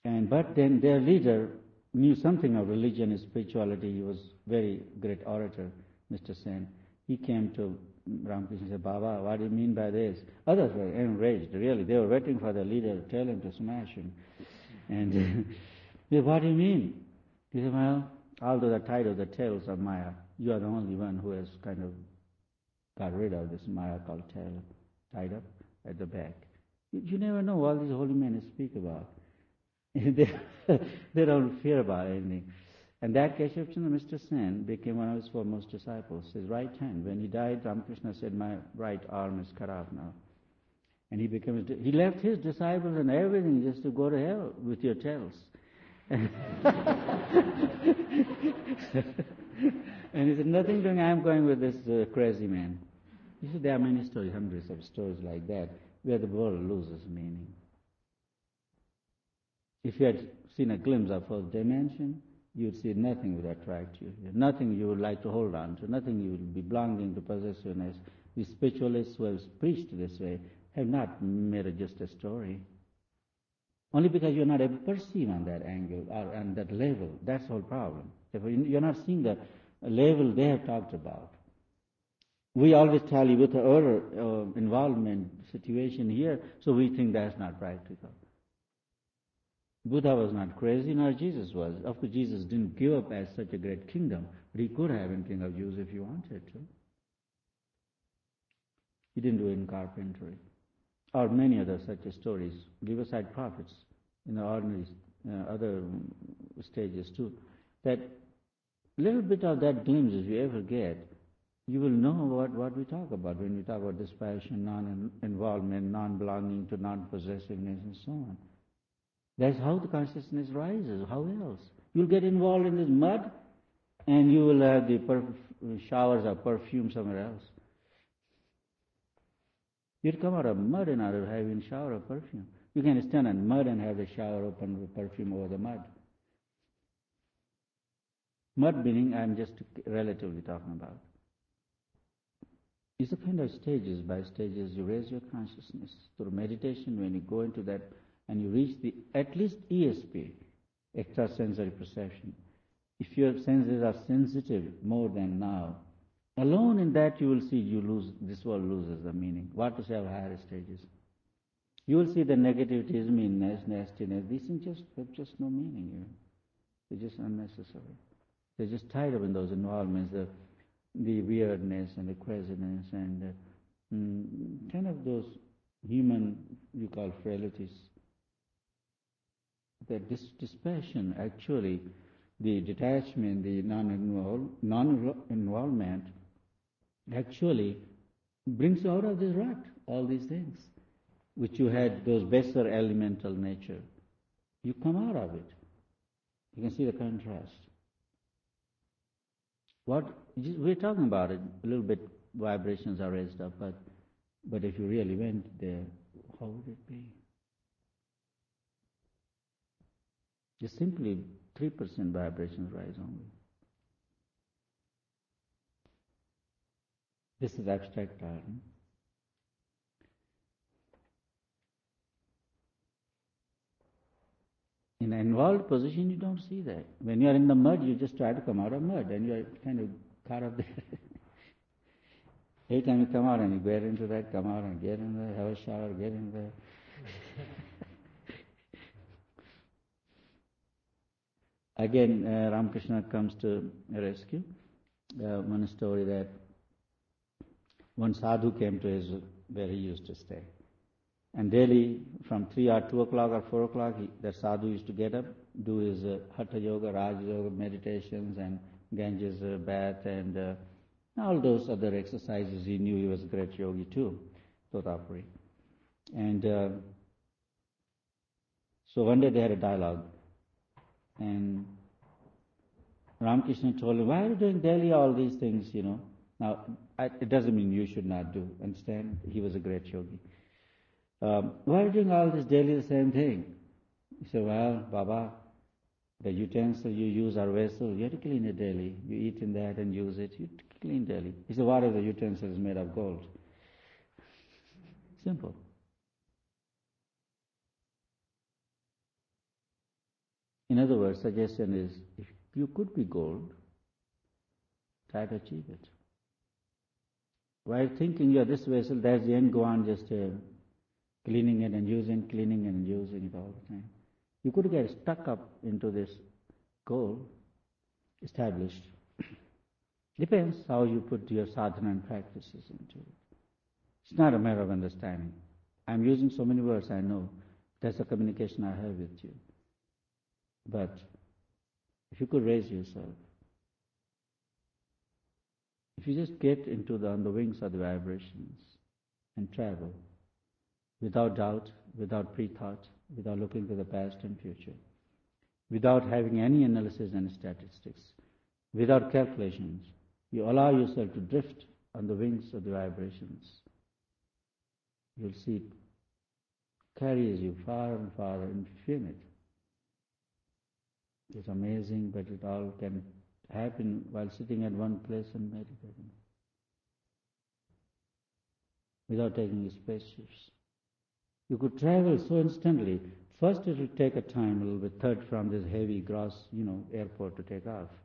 But then their leader knew something of religion and spirituality. He was very great orator, Mr. Sen. He came to Ramakrishna and said, Baba, what do you mean by this? Others were enraged, really. They were waiting for the leader to tell him to smash him. And he said, what do you mean? He said, well, although the tide of the tails of Maya, you are the only one who has kind of got rid of this Maya called tail, tied up at the back. You never know what these holy men speak about. They don't fear about anything. And that Keshavchandra, Mr. Sen, became one of his foremost disciples. His right hand, when he died, Ramakrishna said, my right arm is cut off now. And he left his disciples and everything just to go to hell with your tails. And he said, nothing doing, I'm going with this crazy man. He said, there are many stories, hundreds of stories like that, where the world loses meaning. If you had seen a glimpse of fourth dimension, you would see nothing would attract you. Nothing you would like to hold on to, nothing you would be belonging to possessiveness. The spiritualists who have preached this way have not made it just a story. Only because you're not able to perceive on that angle or on that level. That's the whole problem. If you're not seeing the level they have talked about. We always tell you with the other involvement situation here, so we think that's not practical. Buddha was not crazy, nor Jesus was. Of course, Jesus didn't give up as such a great kingdom, but he could have in King of Jews if he wanted to. He didn't do it in carpentry. Or many other such stories. Leave aside prophets in the ordinary other stages too. That little bit of that glimpse, if you ever get, you will know what we talk about when we talk about dispassion, non-involvement, non-belonging to non-possessiveness, and so on. That's how the consciousness rises. How else? You'll get involved in this mud, and you will have the showers of perfume somewhere else. You'd come out of mud and out of having a shower of perfume. You can stand in mud and have the shower open with perfume over the mud. Mud meaning I'm just relatively talking about. It's a kind of stages by stages you raise your consciousness. Through meditation, when you go into that and you reach the at least ESP, extrasensory perception. If your senses are sensitive more than now, alone in that you will see this world loses the meaning. What to say of higher stages? You will see the negativities, meanness, nastiness. These things have just no meaning here. They're just unnecessary. They're just tied up in those involvements, the weirdness and the craziness and kind of those human, you call frailties. That dispassion, actually, the detachment, the non-involvement, actually brings you out of this rut, all these things, which you had, those baser elemental nature. You come out of it. You can see the contrast. We're talking about it, a little bit vibrations are raised up, but if you really went there, how would it be? Just simply 3% vibrations rise only. This is abstract art. In an involved position, you don't see that. When you are in the mud, you just try to come out of mud, and you are kind of caught up there. Every time you come out and you get into that, come out and get in there, have a shower, get in there. Again, Ramakrishna comes to rescue. One story that one sadhu came to where he used to stay. And daily, from 3 or 2 o'clock or 4 o'clock, the sadhu used to get up, do his Hatha Yoga, Raja Yoga meditations, and Ganges bath, and all those other exercises. He knew he was a great yogi too, Totapuri. And so one day they had a dialogue. And Ramakrishna told him, why are you doing daily all these things, Now, it doesn't mean you should not do, understand? He was a great yogi. Why are you doing all this daily the same thing? He said, well, Baba, the utensil you use are vessel, you have to clean it daily. You eat in that and use it, you clean daily. He said, what if the utensil is made of gold? Simple. In other words, suggestion is, if you could be gold, try to achieve it. While thinking you are this vessel, that's the end, go on just cleaning it and using it all the time. You could get stuck up into this goal established. Depends how you put your sadhana and practices into it. It's not a matter of understanding. I'm using so many words, I know. That's the communication I have with you. But if you could raise yourself, if you just get on the wings of the vibrations and travel, without doubt, without pre-thought, without looking to the past and future, without having any analysis and statistics, without calculations, you allow yourself to drift on the wings of the vibrations, you'll see it carries you far and far infinite. It's amazing, but it all can happen while sitting at one place and meditating, without taking spaceships. You could travel so instantly. First it will take a time, a little bit, third from this heavy, gross, airport to take off.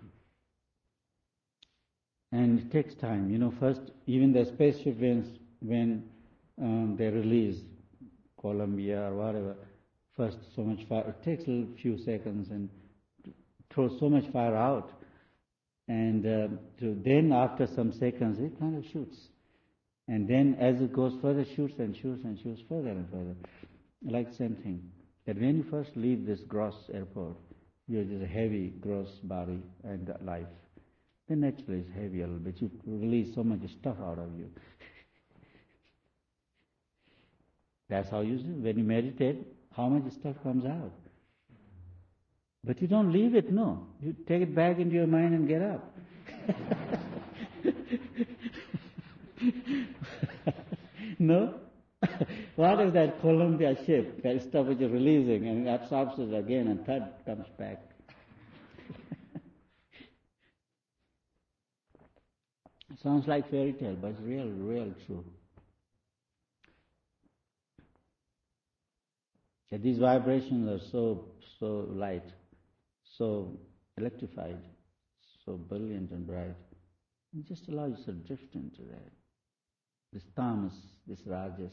And it takes time. First, even the spaceship when they release Columbia or whatever, first so much fire, it takes a few seconds and throws so much fire out. And then after some seconds, it kind of shoots. And then as it goes further, shoots and shoots and shoots further and further. Like the same thing. That when you first leave this gross airport, you're just a heavy, gross body and life. Then naturally it's heavy a little bit. You release so much stuff out of you. That's how you do. When you meditate, how much stuff comes out. But you don't leave it, no. You take it back into your mind and get up. No? What is that Columbia ship, that stuff which is releasing and absorbs it again and third comes back? Sounds like fairy tale, but it's real true. That these vibrations are so light, so electrified, so brilliant and bright. You just allow yourself to drift into that. This tamas, this rajas.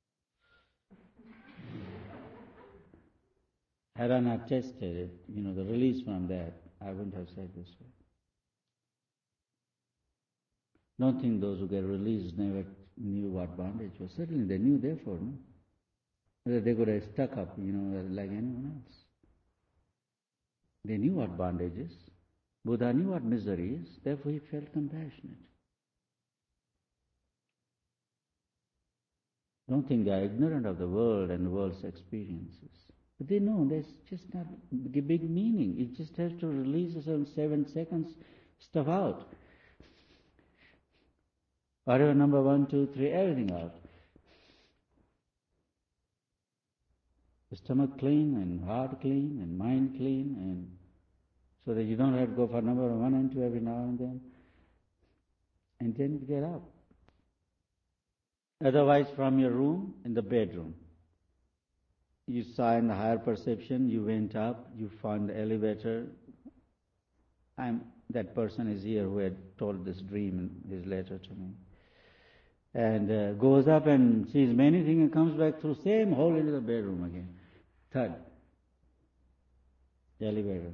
Had I not tested it, the release from that, I wouldn't have said this way. Don't think those who get released never knew what bondage was. Certainly they knew, therefore, no? That they could have stuck up, like anyone else. They knew what bondage is. Buddha knew what misery is, therefore he felt compassionate. Don't think they are ignorant of the world and the world's experiences. But they know there's just not a big meaning. It just has to release some 7 seconds stuff out. Whatever number 1, 2, 3, everything out. The stomach clean and heart clean and mind clean, and so that you don't have to go for number 1 and 2 every now and then you get up. Otherwise, from your room, in the bedroom, you saw in the higher perception, you went up, you found the elevator. That person is here who had told this dream in his letter to me. And goes up and sees many things and comes back through same hole into the bedroom again. Third, the elevator.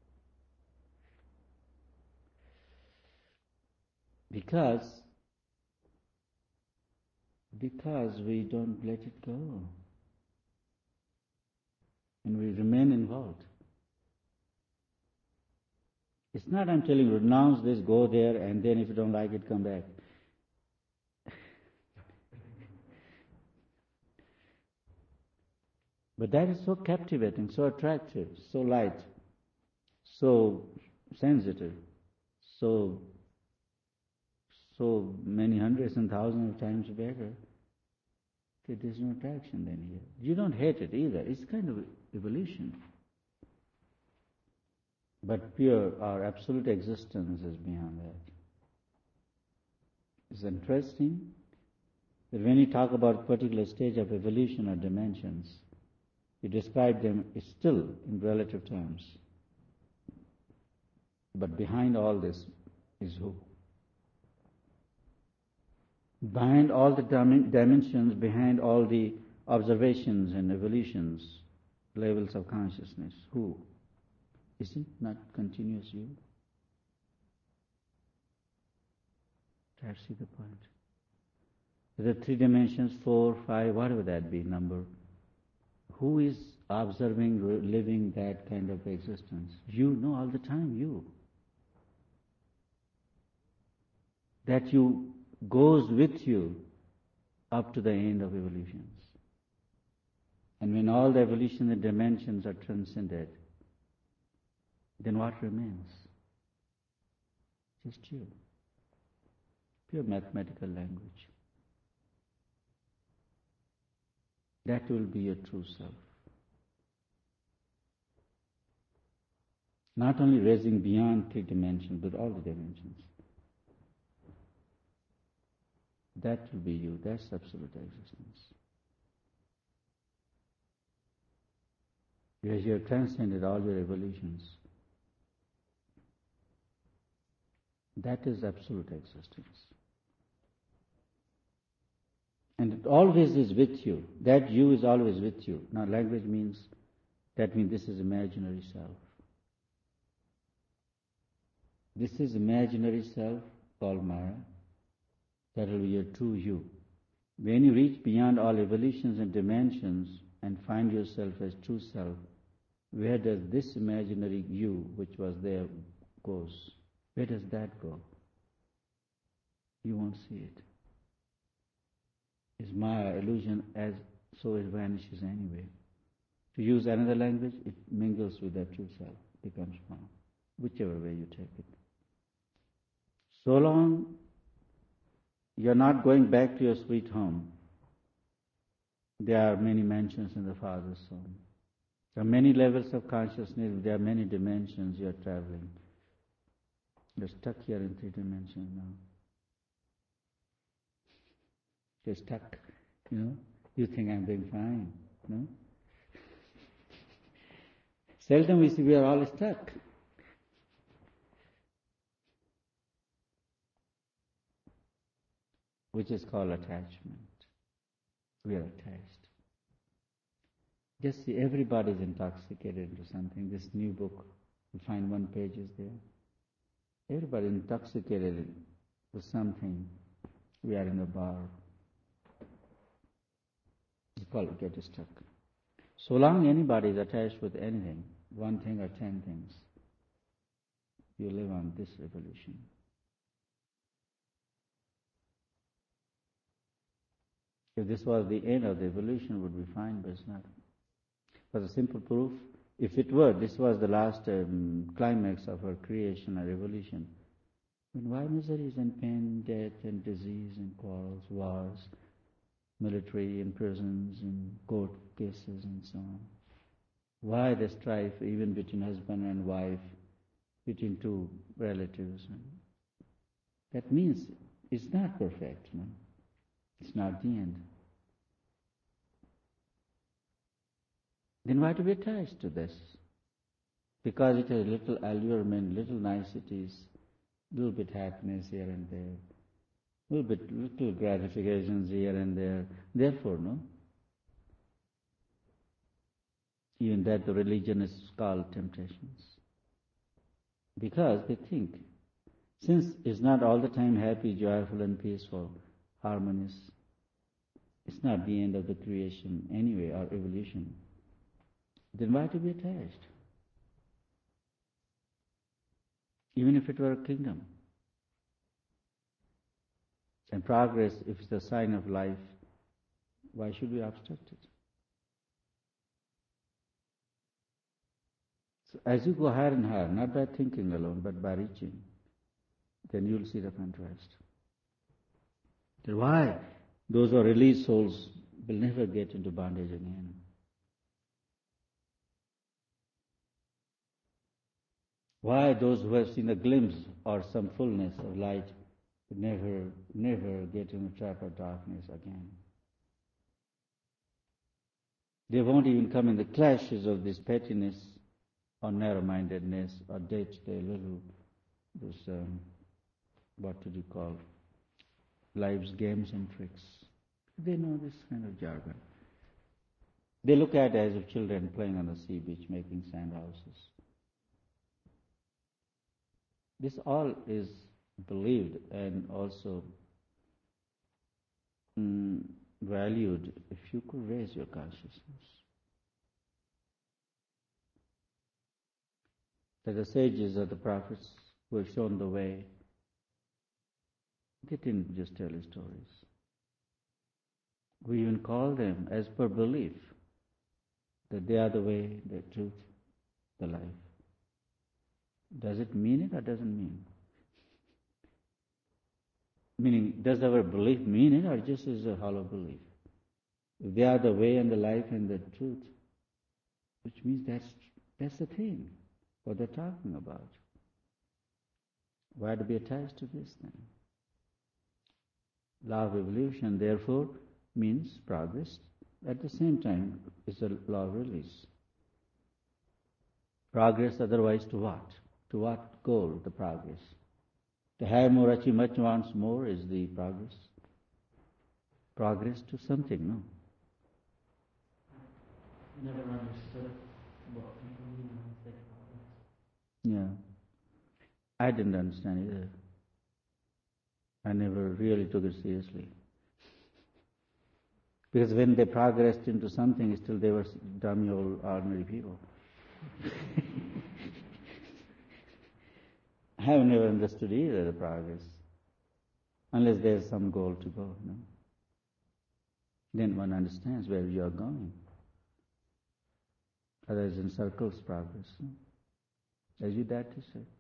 Because we don't let it go. And we remain involved. It's not I'm telling you, renounce this, go there, and then if you don't like it, come back. But that is so captivating, so attractive, so light, so sensitive, so many hundreds and thousands of times better. There's no attraction then here. You don't hate it either. It's kind of evolution. But pure or absolute existence is beyond that. It's interesting that when you talk about a particular stage of evolution or dimensions, You describe them still in relative terms. But behind all this is who? Behind all the dimensions, behind all the observations and evolutions, levels of consciousness, who? Is it not continuous you? Try to see the point. There are 3 dimensions, 4, 5, whatever that be, number. Who is observing, living that kind of existence? You know all the time, you. That you goes with you up to the end of evolutions. And when all the evolution and dimensions are transcended, then what remains? Just you. Pure mathematical language. That will be your true self. Not only raising beyond 3 dimensions, but all the dimensions. That will be you. That's absolute existence. Because you have transcended all your evolutions. That is absolute existence. And it always is with you. That you is always with you. Now language means, that means this is imaginary self. This is imaginary self called Maya. That will be your true you. When you reach beyond all evolutions and dimensions and find yourself as true self, where does this imaginary you, which was there, goes? Where does that go? You won't see it. It's Maya, illusion, as so it vanishes anyway. To use another language, it mingles with that true self, becomes one, whichever way you take it. So long you're not going back to your sweet home, there are many mansions in the Father's home. There are many levels of consciousness, there are many dimensions you are traveling. You're stuck here in 3 dimensions now. You're stuck, You think I'm doing fine, Seldom we see we are all stuck. Which is called attachment. We are attached. Just see, everybody is intoxicated into something. This new book, you find 1 page is there. Everybody intoxicated with something. We are in a bar. It's called get stuck. So long anybody is attached with anything, 1 thing or 10 things, you live on this evolution. If this was the end of the evolution, it would be fine, but it's not. For the simple proof, if it were, this was the last climax of our creation or evolution, then why miseries and pain, death and disease and quarrels, wars, military and prisons and court cases and so on? Why the strife even between husband and wife, between 2 relatives? That means it's not perfect, It's not the end. Then why to be attached to this? Because it has little allurement, little niceties, little bit happiness here and there, little gratifications here and there. Therefore, even that the religion is called temptations. Because they think, since it's not all the time happy, joyful and peaceful, harmonious, it's not the end of the creation anyway, or evolution, then why to be attached? Even if it were a kingdom. And progress, if it's a sign of life, why should we obstruct it? So as you go higher and higher, not by thinking alone, but by reaching, then you'll see the contrast. Then why those who are released souls will never get into bondage again? Why those who have seen a glimpse or some fullness of light will never get in the trap of darkness again? They won't even come in the clashes of this pettiness or narrow-mindedness or day-to-day little, this, what do you call, life's games and tricks. They know this kind of jargon. They look at it as if children playing on the sea beach making sand houses. This all is believed and also valued if you could raise your consciousness. That the sages or the prophets who have shown the way, they didn't just tell stories. We even call them as per belief that they are the way, the truth, the life. Does it mean it or doesn't mean? Meaning, does our belief mean it or just is a hollow belief? If they are the way and the life and the truth, which means that's the thing, what they're talking about. Why to be attached to this then? Law of evolution, therefore, means progress. At the same time, it's a law of release. Progress otherwise to what? To what goal, the progress? To have more, achieve much, wants more is the progress. Progress to something, no? Never understood what people mean when they say progress. Yeah. I didn't understand either. I never really took it seriously. Because when they progressed into something, still they were dummy old ordinary people. I have never understood either the progress, unless there's some goal to go, no? Then one understands where you are going. Otherwise in circles progress, no? As you dare to say.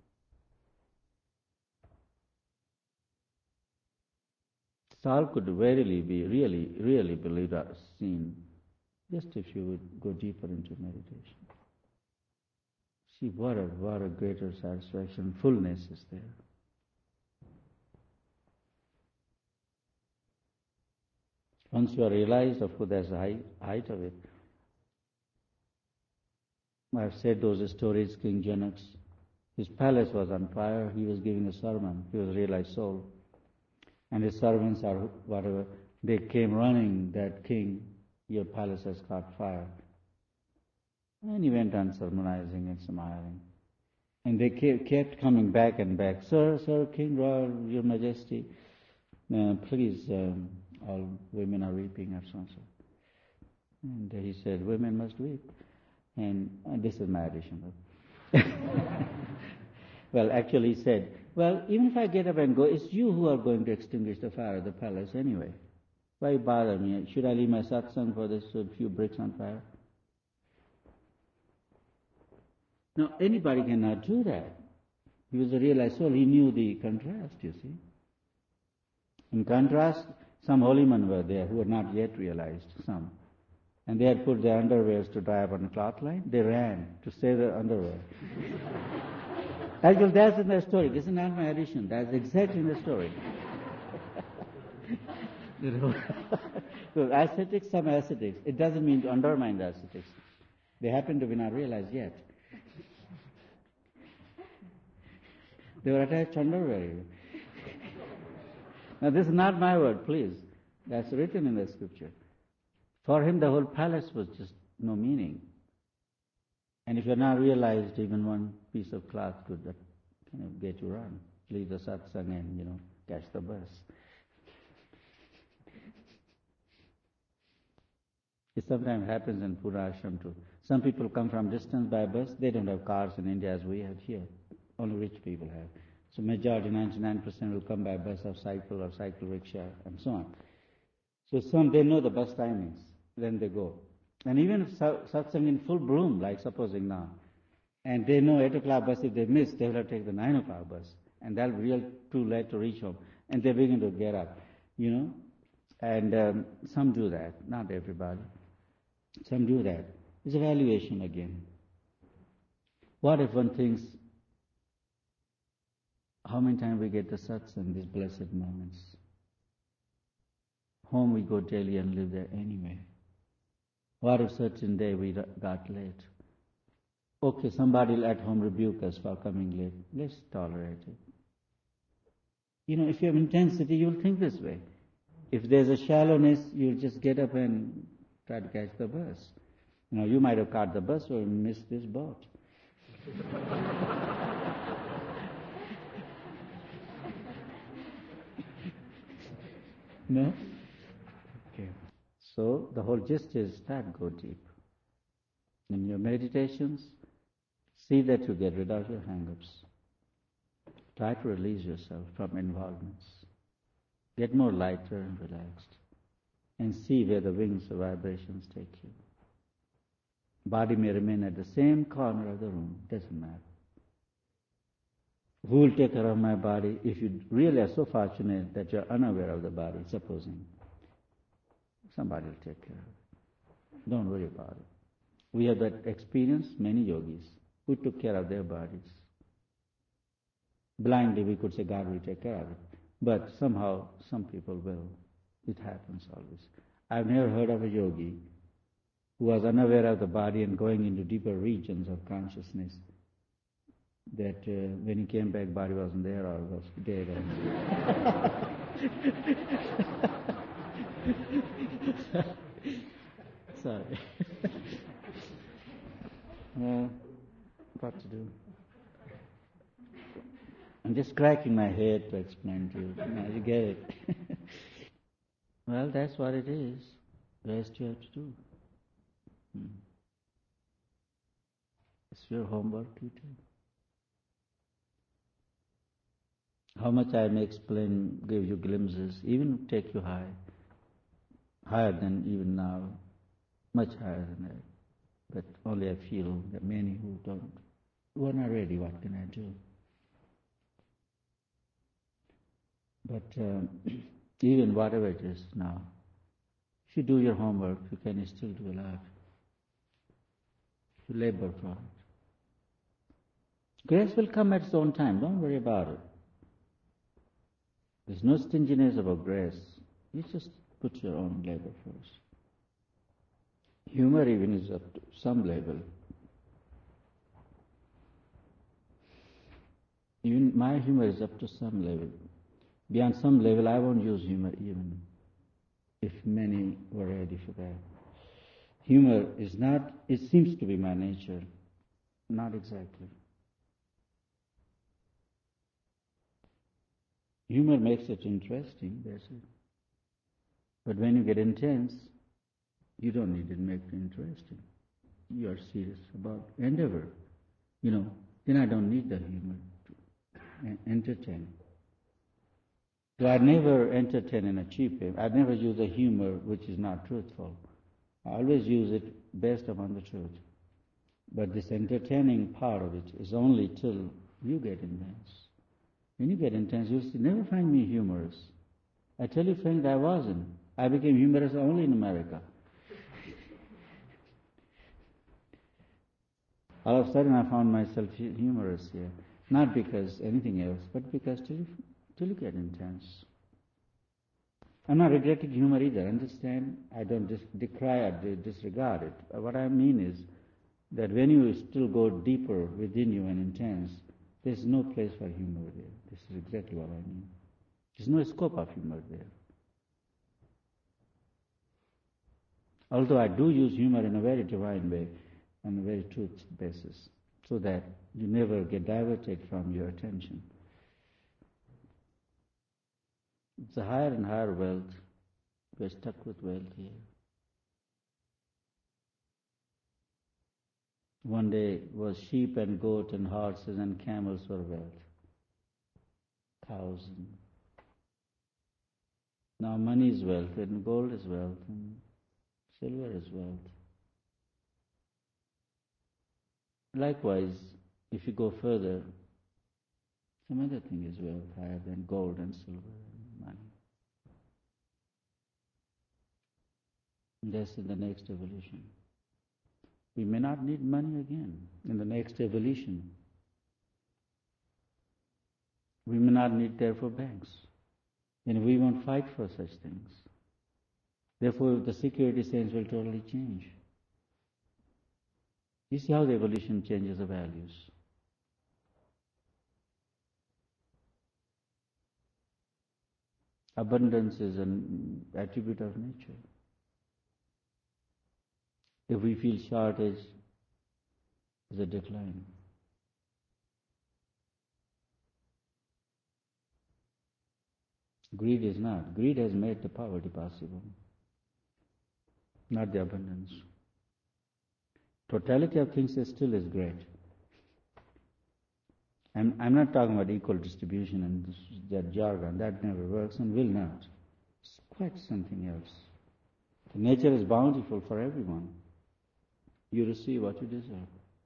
All could verily be, really believed or seen, just if you would go deeper into meditation. See what a greater satisfaction, fullness is there. Once you are realized, of course, there's a height of it. I've said those stories, King Janak's. His palace was on fire, he was giving a sermon, he was a realized soul. And his servants or whatever, they came running, that king, your palace has caught fire. And he went on sermonizing and smiling. And they kept coming back and back. Sir, King Royal, Your Majesty, please, all women are weeping or so and so. And he said, women must weep. And this is my addition. Well, actually he said, well, even if I get up and go, it's you who are going to extinguish the fire of the palace anyway. Why bother me? Should I leave my satsang for this few bricks on fire? Now, anybody cannot do that. He was a realized soul. He knew the contrast, you see. In contrast, some holy men were there who were not yet realized, some. And they had put their underwears to dry up on a cloth line. They ran to save their underwear. Actually, that's in the story. This is not my addition. That's exactly in the story. You know, so ascetics, some ascetics. It doesn't mean to undermine the ascetics. They happen to be not realized yet. They were attached to underwear. Now, this is not my word, please. That's written in the scripture. For him, the whole palace was just no meaning. And if you're not realized, even one piece of cloth could get you run. Leave the satsang and, catch the bus. It sometimes happens in Pura Ashram too. Some people come from distance by bus. They don't have cars in India as we have here. Only rich people have. So majority, 99% will come by bus or cycle rickshaw and so on. So some, they know the bus timings. Then they go. And even if satsang in full bloom, like supposing now, and they know 8 o'clock bus, if they miss, they will have to take the 9 o'clock bus. And that'll be real too late to reach home. And they begin to get up, And some do that, not everybody. Some do that. It's evaluation again. What if one thinks, how many times we get the satsang, these blessed moments? Home we go daily and live there anyway. What if certain day we got late? Okay, somebody will at home rebuke us for coming late. Let's tolerate it. If you have intensity, you'll think this way. If there's a shallowness, you'll just get up and try to catch the bus. You might have caught the bus or missed this boat. No? Okay. So the whole gist is start go deep. In your meditations, see that you get rid of your hang-ups. Try to release yourself from involvements. Get more lighter and relaxed. And see where the wings of vibrations take you. Body may remain at the same corner of the room, doesn't matter. Who will take care of my body? If you really are so fortunate that you're unaware of the body, supposing, somebody will take care of it. Don't worry about it. We have that experience, many yogis, who took care of their bodies. Blindly we could say God will take care of it. But somehow, some people will. It happens always. I've never heard of a yogi who was unaware of the body and going into deeper regions of consciousness, that when he came back, body wasn't there or was dead. Sorry. Well, what to do? I'm just cracking my head to explain to you. You get it. Well, that's what it is. The rest you have to do. It's your homework you do. How much I may explain, give you glimpses, even take you higher than even now, much higher than that. But only I feel that many who are not ready, what can I do? But even whatever it is now, if you do your homework, you can still do a lot. You labor for it. Grace will come at its own time, don't worry about it. There's no stinginess about grace. You just put your own labor first. Humor even is up to some level. Even my humor is up to some level. Beyond some level, I won't use humor even if many were ready for that. Humor is not, it seems to be my nature. Not exactly. Humor makes it interesting, that's it. But when you get intense, you don't need to make it interesting. You are serious about endeavor. Then I don't need the humor to entertain. So I never entertain in a cheap way. I never use a humor which is not truthful. I always use it based upon the truth. But this entertaining part of it is only till you get intense. When you get intense, you'll never find me humorous. I tell you frankly, I wasn't. I became humorous only in America. All of a sudden I found myself humorous here. Not because anything else, but because till you get intense. I'm not regretting humor either, understand? I don't decry or disregard it. What I mean is that when you still go deeper within you and intense, there's no place for humor there. This is exactly what I mean. There's no scope of humor there. Although I do use humor in a very divine way, on a very truth basis, so that you never get diverted from your attention. It's a higher and higher wealth. We're stuck with wealth here. One day was sheep and goat and horses and camels were wealth. Cows. Now money is wealth and gold is wealth and silver is wealth. Likewise, if you go further, some other thing is wealth higher than gold and silver and money. And that's in the next evolution. We may not need money again in the next evolution. We may not need, therefore, banks. And we won't fight for such things. Therefore, the security sense will totally change. You see how the evolution changes the values. Abundance is an attribute of nature. If we feel shortage, it's a decline. Greed is not. Greed has made the poverty possible, not the abundance. Totality of things still is great. I'm not talking about equal distribution and that jargon. That never works and will not. It's quite something else. The nature is bountiful for everyone. You receive what you deserve.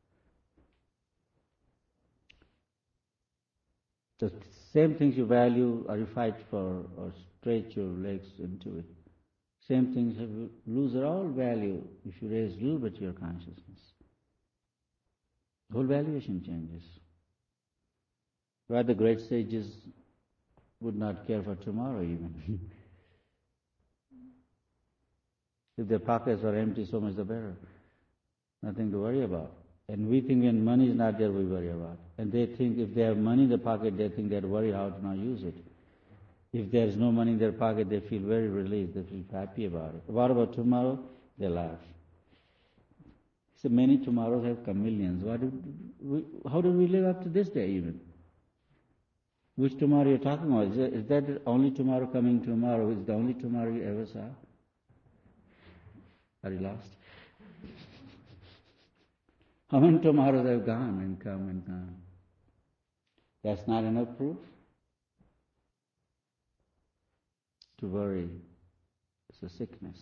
The same things you value or you fight for or stretch your legs into it. Same things lose all value if you raise a little bit your consciousness. The whole valuation changes. Why the great sages would not care for tomorrow even. If their pockets were empty, so much the better. Nothing to worry about. And we think when money is not there, we worry about. And they think if they have money in the pocket, they think they're worried how to not use it. If there's no money in their pocket, they feel very relieved, they feel happy about it. What about tomorrow? They laugh. So many tomorrows have come millions. How do we live up to this day even? Which tomorrow you're talking about? Is that the only tomorrow coming tomorrow? Is the only tomorrow you ever saw? Are you lost? How many tomorrows have gone and come and gone? That's not enough proof? To worry is a sickness.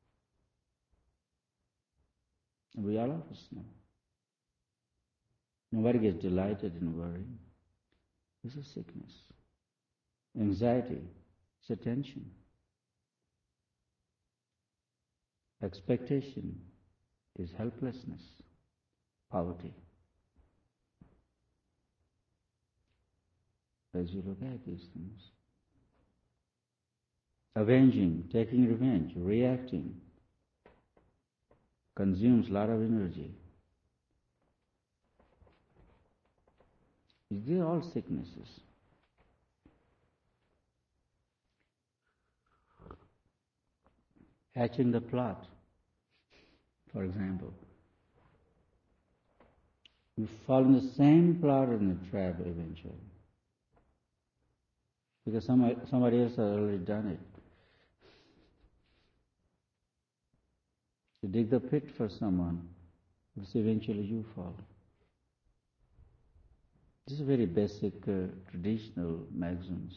And we all of us know. Nobody gets delighted in worrying. It's a sickness. Anxiety, it's a tension. Expectation is helplessness, poverty. As you look at these things. Avenging, taking revenge, reacting, consumes a lot of energy. These are all sicknesses. Hatching the plot, for example. You fall in the same plot in the trap eventually. Because somebody else has already done it. You dig the pit for someone, because eventually you fall. This is very basic traditional maxims.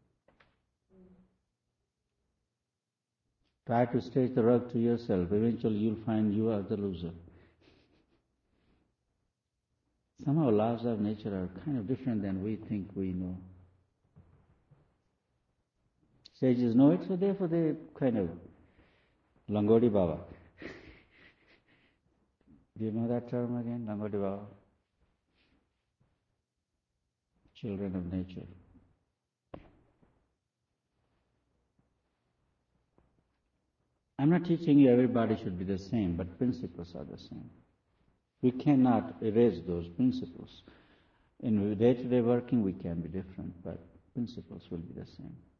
Try to stretch the rug to yourself. Eventually you'll find you are the loser. Somehow laws of nature are kind of different than we think we know. Sages know it, so therefore they kind of Langodi Baba. Do you know that term again? Langodi Baba? Children of nature. I'm not teaching you everybody should be the same, but principles are the same. We cannot erase those principles. In day-to-day working we can be different, but principles will be the same.